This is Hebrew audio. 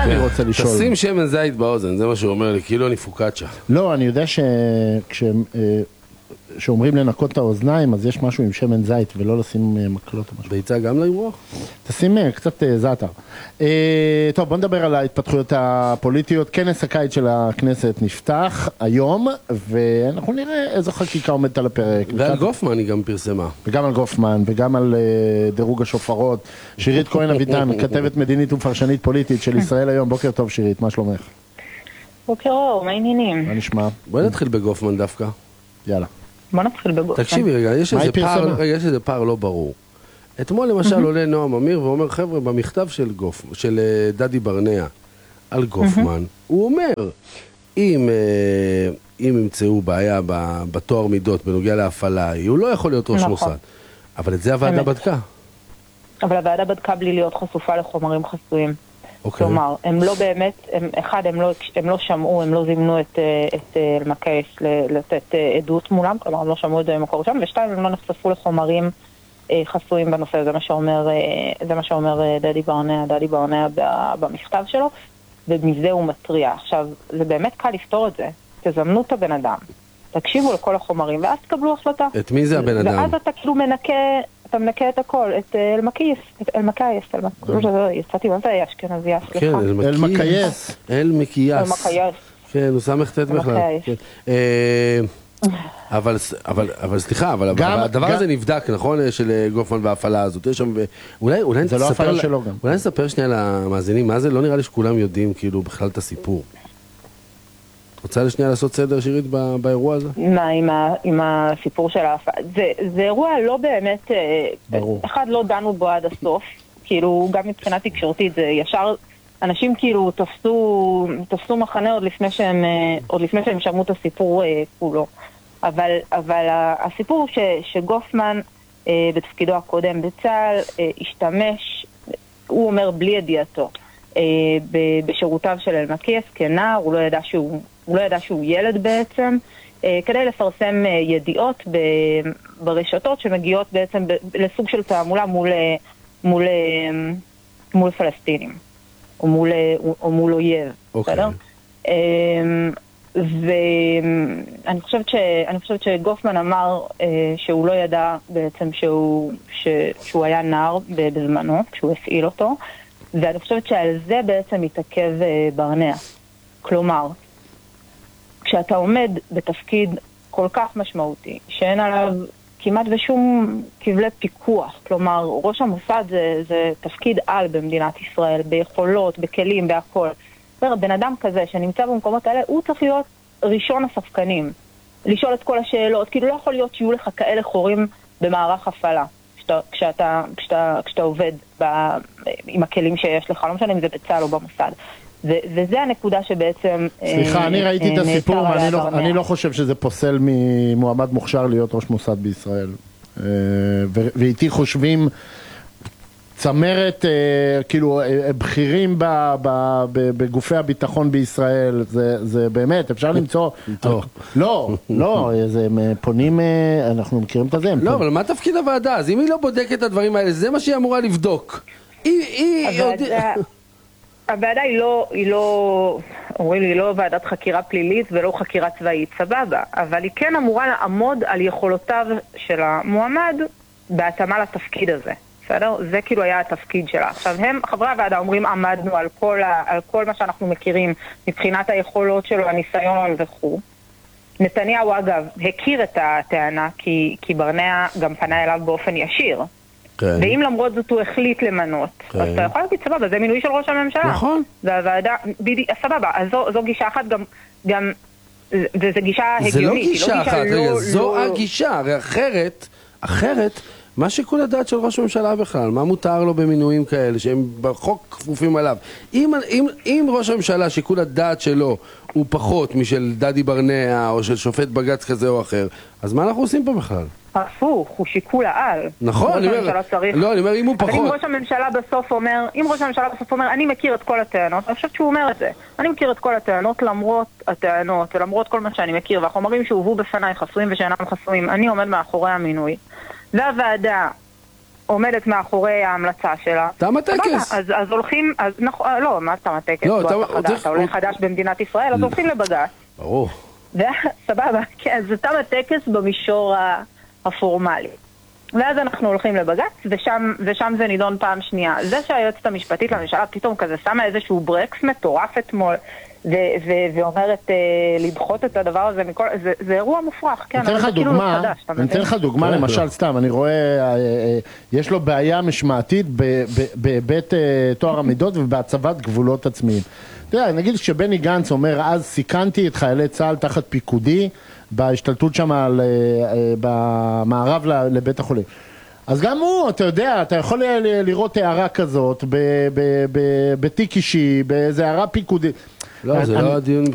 אני רוצה לשאול. תשים שמן זית באוזן, זה מה שהוא אומר לי, כאילו אני פוקאצ'ה. לא, אני יודע שאומרים לנקות את האוזניים, אז יש משהו עם שמן זית, ולא לשים מקלות או משהו. ביצה גם למרוח? תשים קצת זעתר. טוב, בוא נדבר על ההתפתחויות הפוליטיות. כנס הקיץ של הכנסת נפתח היום, ואנחנו נראה איזו חקיקה עומדת על הפרק. ועל גופמן היא גם פרסמה. וגם על גופמן, וגם על דירוג השופרות. שירית כהן אביטן, כתבת מדינית ופרשנית פוליטית של ישראל היום. בוקר טוב שירית, מה שלומך? בוקר אור, מה העניינים? מה נשמע? בואי נתחיל בגופמן דווקא. יאללה. בוא נתחיל בגופמן. תקשיבי רגע, יש איזה פער לא ברור. אתמול למשל עולה נועם אמיר ואומר, חבר'ה, במכתב של דדי ברנע על גופמן, הוא אומר, אם ימצאו בעיה בתואר מידות בנוגע להפעלה, הוא לא יכול להיות ראש מוסד. אבל את זה הוועדה בדקה. אבל הוועדה בדקה בלי להיות חשופה לחומרים חסויים. כלומר, הם לא באמת, אחד, הם לא שמעו, הם לא זימנו את אלמקייס לתת עדות מולם, כלומר, הם לא שמעו את זה במקור שם, ושתיים, הם לא נחשפו לחומרים חסויים בנושא, זה מה שאומר דדי ברנע במכתב שלו, ומזה הוא מטריע. עכשיו, זה באמת קל לפתור את זה, תזמנו את הבן אדם, תקשיבו לכל החומרים, ואז תקבלו החלטה. את מי זה הבן אדם? ואז אתה כאילו אתה מנקה את הכל, את אלמקייס, יצאתי מה זה היה אשכנזיה, סליחה. כן, אלמקייס. כן, הוא סמך תת בכלל. אבל סליחה, אבל הדבר הזה נבדק, נכון, של גופמן וההפעלה הזאת. אולי נספר שנייה למאזינים, מה זה? לא נראה לי שכולם יודעים כאילו בכלל את הסיפור. רוצה לשנייה לעשות סדר שירית באירוע הזה? מה, עם הסיפור של ההפעה? זה אירוע לא באמת, אחד לא דנו בו עד הסוף, כאילו גם מבחינה תקשורתית זה ישר, אנשים כאילו תפסו מחנה עוד לפני שהם שמעו את הסיפור כולו. אבל הסיפור שגופמן בתפקידו הקודם בצה"ל השתמש, הוא אומר בלי ידיעתו, בשירותיו של אלמקייס כנער, הוא לא ידע שהוא ילד בעצם, כדי לפרסם ידיעות ברשתות שמגיעות בעצם לסוג של תעמולה מול פלסטינים, או מול אויב, בסדר? ואני חושבת שגופמן אמר שהוא לא ידע בעצם שהוא היה נער בזמנו, כשהוא הפעיל אותו, ואני חושבת שעל זה בעצם מתעכב ברנע. כלומר, כשאתה עומד בתפקיד כל כך משמעותי, שאין עליו כמעט ושום כבלי פיקוח, כלומר, ראש המוסד זה תפקיד על במדינת ישראל, ביכולות, בכלים, בהכל. בן אדם כזה שנמצא במקומות האלה, הוא צריך להיות ראשון הספקנים, לשאול את כל השאלות, כאילו לא יכול להיות שיהיו לך כאלה חורים במערך הפעלה, כשאתה עובד עם הכלים שיש לך, לא משנה אם זה בצה"ל או במוסד. וזה הנקודה שבעצם... סליחה, אני ראיתי את הסיפור, אני לא חושב שזה פוסל ממועמד מוכשר להיות ראש מוסד בישראל. ואיתי חושבים... צמרת, כאילו, בכירים בגופי הביטחון בישראל, זה באמת, אפשר למצוא... לא, זה פונים, אנחנו מכירים את זה. לא, אבל מה תפקיד הוועדה? אז אם היא לא בודקת את הדברים האלה, זה מה שהיא אמורה לבדוק. הוועדה היא לא, אומרים לי, היא לא ועדת חקירה פלילית ולא חקירה צבאית, סבבה, אבל היא כן אמורה לעמוד על יכולותיו של המועמד בהתאמה לתפקיד הזה. בסדר? זה כאילו היה התפקיד שלה. עכשיו, חברי הוועדה אומרים, עמדנו על כל מה שאנחנו מכירים מבחינת היכולות שלו, הניסיון וכו'. נתניהו, אגב, הכיר את הטענה, כי ברנע גם פנה אליו באופן ישיר. כן. ואם למרות זאת הוא החליט למנות, כן. אז אתה יכול להגיד, סבבה, זה מינוי של ראש הממשלה. נכון. והוועדה, סבבה, אז זו גישה אחת גם וזה גישה הגיונית. זה לא גישה אחת, רגע, זו הגישה, הרי אחרת, מה שיקול הדעת של ראש הממשלה בכלל? מה מותר לו במינויים כאלה שהם בחוק כפופים עליו? אם ראש הממשלה שיקול הדעת שלו הוא פחות משל דדי ברנע או של שופט בג"ץ כזה או אחר, אז מה אנחנו עושים פה בכלל? הפוך, הוא שיקול העל. נכון, אני אומר אם הוא פחות. אבל אם ראש הממשלה בסוף אומר, אני מכיר את כל הטענות, אני חושבת שהוא אומר את זה. אני מכיר את כל הטענות למרות הטענות ולמרות כל מה שאני מכיר, והחומרים שהובאו בפניי חסויים ושאינם חסויים, אני עומד מאחורי המינוי. והוועדה עומדת מאחורי ההמלצה שלה. תם הטקס. אז הולכים, לא, מה תם הטקס? אתה עולה חדש במדינת ישראל, אז הולכים לבג"ץ. ברור. סבבה, כן, זה תם הטקס במישור הפורמלי. ואז אנחנו הולכים לבג"ץ, ושם זה נידון פעם שנייה. זה שהיועצת המשפטית לממשלה פתאום כזה שמה איזשהו ברקס מטורף אתמול, ואומרת לדחות את הדבר הזה מכל... זה אירוע מופרך, כן, אני אתן לך דוגמה, למשל, סתם, אני רואה, יש לו בעיה משמעתית בבית תואר המידות ובהצבת גבולות עצמיים. אתה יודע, נגיד שבני גנץ אומר, אז סיכנתי את חיילי צה"ל תחת פיקודי, בהשתלטות שם במערב לבית החולים. אז גם הוא, אתה יודע, אתה יכול לראות הערה כזאת בתיק אישי, באיזה הערה פיקודית. לא, זה לא הדיון